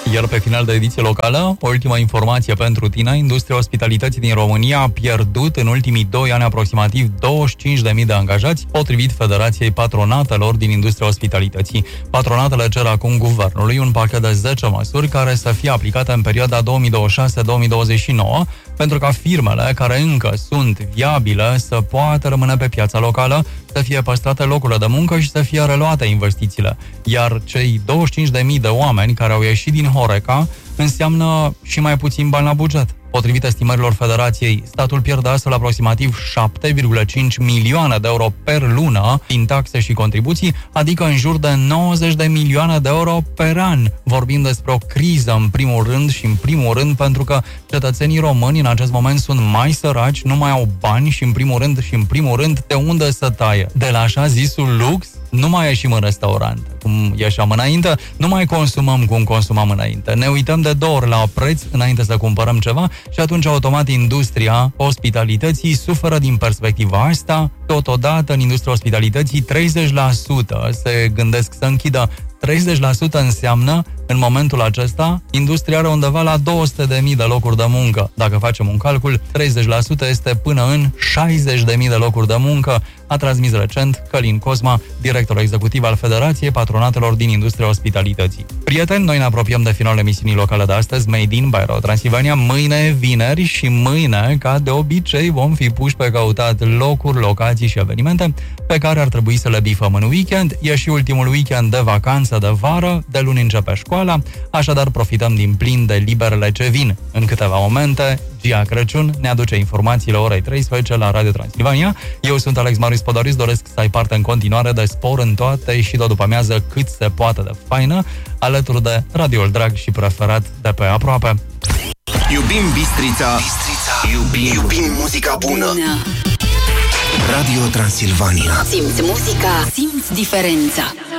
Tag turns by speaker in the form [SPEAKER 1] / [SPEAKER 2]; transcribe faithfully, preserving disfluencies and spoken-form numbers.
[SPEAKER 1] Iar pe final de ediție locală, o ultimă informație pentru tine, industria ospitalității din România a pierdut în ultimii doi ani aproximativ douăzeci și cinci de mii de angajați, potrivit Federației Patronatelor din industria ospitalității. Patronatele cer acum guvernului un pachet de zece măsuri care să fie aplicate în perioada două mii douăzeci și șase două mii douăzeci și nouă, pentru ca firmele care încă sunt viabile să poată rămâne pe piața locală, să fie păstrate locurile de muncă și să fie reluate investițiile. Iar cei douăzeci și cinci de mii de oameni care au ieșit din Horeca înseamnă și mai puțin bani la buget. Potrivit estimărilor Federației, statul pierde astfel aproximativ șapte virgulă cinci milioane de euro per lună din taxe și contribuții, adică în jur de nouăzeci de milioane de euro per an. Vorbim despre o criză în primul rând și în primul rând pentru că cetățenii români în acest moment sunt mai săraci, nu mai au bani și în primul rând și în primul rând de unde să taie. De la așa zisul lux, nu mai ieșim în restaurant cum ieșeam înainte, nu mai consumăm cum consumam înainte. Ne uităm de două ori la preț înainte să cumpărăm ceva și atunci automat industria ospitalității suferă din perspectiva asta. Totodată în industria ospitalității treizeci la sută se gândesc să închidă. treizeci la sută înseamnă, în momentul acesta, industria are undeva la două sute de mii de locuri de muncă. Dacă facem un calcul, treizeci la sută este până în șaizeci de mii de locuri de muncă, a transmis recent Călin Cosma, director executiv al Federației Patronatelor din industria ospitalității. Prieteni, noi ne apropiem de finalul emisiunii locale de astăzi, Made in by Radio Transilvania. Mâine, vineri și mâine, ca de obicei, vom fi puși pe căutat locuri, locații și evenimente pe care ar trebui să le bifăm în weekend. E și ultimul weekend de vacanță de vară, de luni începe școala, așadar profităm din plin de liberele ce vin. În câteva momente, Gia Crăciun ne aduce informațiile orei treisprezece la Radio Transilvania. Eu sunt Alex Marius Podarius, doresc să ai parte în continuare de spor în toate și de o după-amiază cât se poate de faină, alături de radioul drag și preferat de pe aproape.
[SPEAKER 2] Iubim Bistrița, Bistrița. Iubim, iubim muzica bună. Radio Transilvania.
[SPEAKER 3] Simți muzica, simți diferența.